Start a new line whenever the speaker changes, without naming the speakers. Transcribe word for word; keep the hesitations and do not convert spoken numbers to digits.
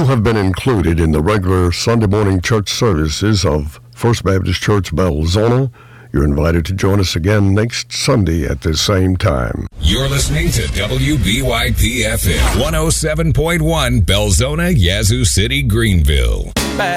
have been included in the regular Sunday morning church services of First Baptist Church Belzona. You're invited to join us again next Sunday at the same time.
You're listening to W B Y P F M one oh seven point one, Belzona, Yazoo City, Greenville.